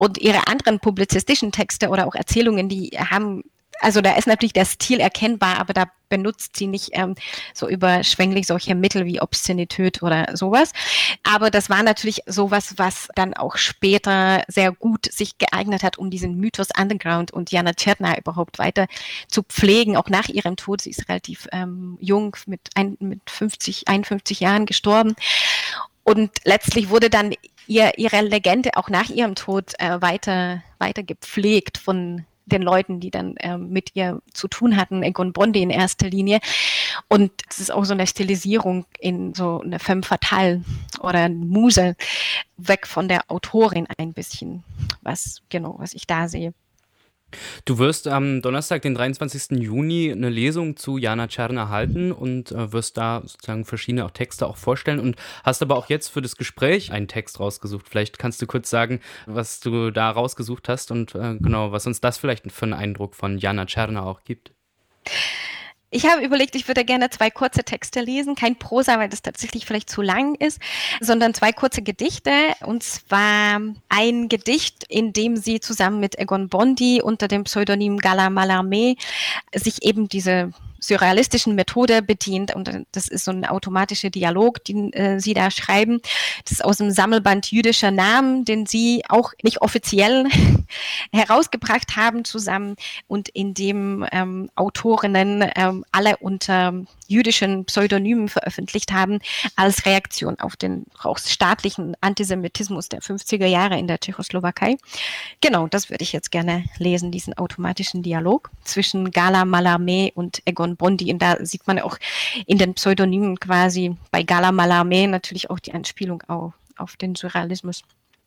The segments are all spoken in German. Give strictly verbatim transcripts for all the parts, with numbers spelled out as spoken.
Und ihre anderen publizistischen Texte oder auch Erzählungen, die haben, also da ist natürlich der Stil erkennbar, aber da benutzt sie nicht ähm, so überschwänglich solche Mittel wie Obszönität oder sowas. Aber das war natürlich sowas, was dann auch später sehr gut sich geeignet hat, um diesen Mythos Underground und Jana Tschernja überhaupt weiter zu pflegen, auch nach ihrem Tod. Sie ist relativ ähm, jung, mit, ein, mit fünfzig, einundfünfzig Jahren gestorben. Und letztlich wurde dann ihr, ihre Legende auch nach ihrem Tod äh, weiter, weiter gepflegt von den Leuten, die dann ähm, mit ihr zu tun hatten, Egon Bondy in erster Linie. Und es ist auch so eine Stilisierung in so eine femme fatale oder eine Muse, weg von der Autorin ein bisschen, was genau, was ich da sehe. Du wirst am Donnerstag, den dreiundzwanzigsten Juni, eine Lesung zu Jana Tschernja halten und äh, wirst da sozusagen verschiedene auch Texte auch vorstellen und hast aber auch jetzt für das Gespräch einen Text rausgesucht. Vielleicht kannst du kurz sagen, was du da rausgesucht hast und äh, genau, was uns das vielleicht für einen Eindruck von Jana Tschernja auch gibt. Ich habe überlegt, ich würde gerne zwei kurze Texte lesen, kein Prosa, weil das tatsächlich vielleicht zu lang ist, sondern zwei kurze Gedichte. Und zwar ein Gedicht, in dem sie zusammen mit Egon Bondy unter dem Pseudonym Gala Mallarmé sich eben diese surrealistischen Methode bedient. Und das ist so ein automatischer Dialog, den äh, sie da schreiben. Das ist aus dem Sammelband Jüdischer Namen, den sie auch nicht offiziell herausgebracht haben zusammen und in dem ähm, Autorinnen ähm, alle unter jüdischen Pseudonymen veröffentlicht haben, als Reaktion auf den auch staatlichen Antisemitismus der fünfziger Jahre in der Tschechoslowakei. Genau, das würde ich jetzt gerne lesen, diesen automatischen Dialog zwischen Gala Mallarmé und Egon Bondy. Und da sieht man auch in den Pseudonymen quasi bei Gala Mallarmé natürlich auch die Anspielung auf, auf den Surrealismus.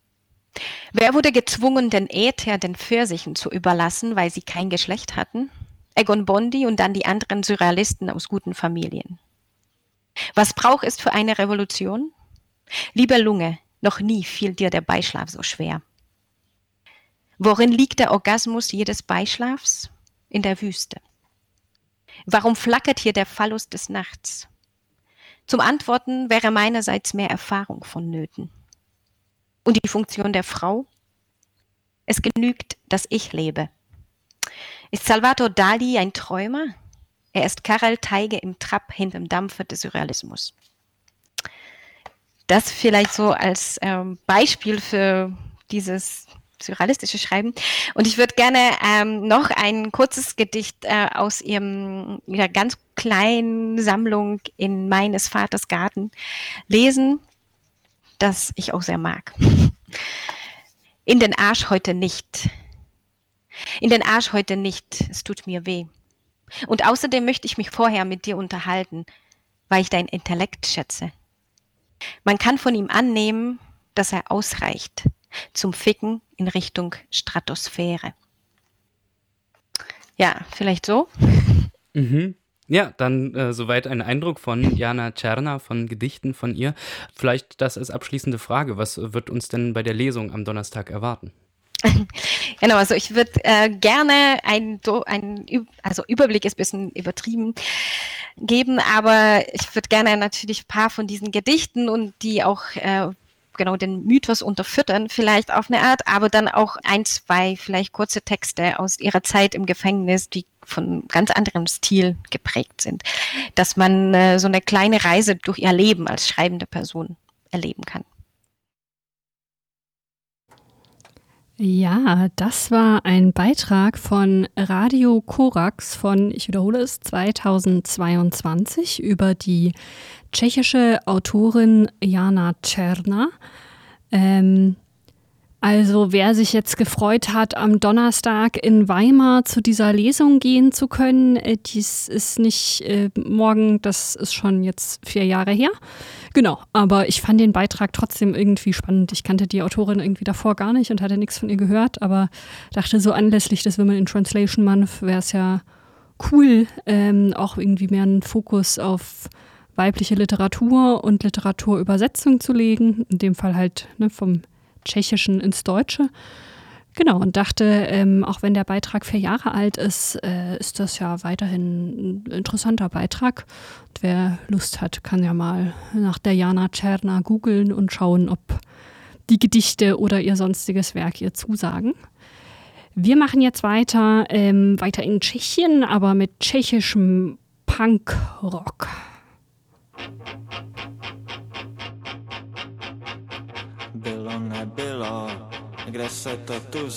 Wer wurde gezwungen, den Äther den Pfirsichen zu überlassen, weil sie kein Geschlecht hatten? Egon Bondy und dann die anderen Surrealisten aus guten Familien. Was braucht es für eine Revolution? Liebe Lunge, noch nie fiel dir der Beischlaf so schwer. Worin liegt der Orgasmus jedes Beischlafs? In der Wüste. Warum flackert hier der Phallus des Nachts? Zum Antworten wäre meinerseits mehr Erfahrung vonnöten. Und die Funktion der Frau? Es genügt, dass ich lebe. Ist Salvador Dali ein Träumer? Er ist Karel Teige im Trab hinterm Dampfer des Surrealismus. Das vielleicht so als ähm, Beispiel für dieses surrealistische Schreiben. Und ich würde gerne ähm, noch ein kurzes Gedicht äh, aus ihrem, ihrer ganz kleinen Sammlung in meines Vaters Garten lesen, das ich auch sehr mag. In den Arsch heute nicht. In den Arsch heute nicht. Es tut mir weh. Und außerdem möchte ich mich vorher mit dir unterhalten, weil ich dein Intellekt schätze. Man kann von ihm annehmen, dass er ausreicht zum Ficken in Richtung Stratosphäre. Ja, vielleicht so. Mhm. Ja, dann äh, soweit ein Eindruck von Jana Tschernja, von Gedichten von ihr. Vielleicht das als abschließende Frage. Was wird uns denn bei der Lesung am Donnerstag erwarten? Genau, also ich würde äh, gerne ein, ein, also Überblick ist ein bisschen übertrieben geben, aber ich würde gerne natürlich ein paar von diesen Gedichten und die auch äh, genau den Mythos unterfüttern, vielleicht auf eine Art, aber dann auch ein, zwei vielleicht kurze Texte aus ihrer Zeit im Gefängnis, die von ganz anderem Stil geprägt sind, dass man äh, so eine kleine Reise durch ihr Leben als schreibende Person erleben kann. Ja, das war ein Beitrag von Radio Korax von, ich wiederhole es, zweitausendzweiundzwanzig über die tschechische Autorin Jana Tschernja. Ähm, also wer sich jetzt gefreut hat, am Donnerstag in Weimar zu dieser Lesung gehen zu können, äh, dies ist nicht äh, morgen, das ist schon jetzt vier Jahre her. Genau, aber ich fand den Beitrag trotzdem irgendwie spannend. Ich kannte die Autorin irgendwie davor gar nicht und hatte nichts von ihr gehört, aber dachte so anlässlich des Women in Translation Month wäre es ja cool, ähm, auch irgendwie mehr einen Fokus auf weibliche Literatur und Literaturübersetzung zu legen. In dem Fall halt ne, vom Tschechischen ins Deutsche. Genau, und dachte, ähm, auch wenn der Beitrag vier Jahre alt ist, äh, ist das ja weiterhin ein interessanter Beitrag. Und wer Lust hat, kann ja mal nach der Jana Tschernja googeln und schauen, ob die Gedichte oder ihr sonstiges Werk ihr zusagen. Wir machen jetzt weiter, ähm, weiter in Tschechien, aber mit tschechischem Punkrock. Bylo nebylo, kde se to tu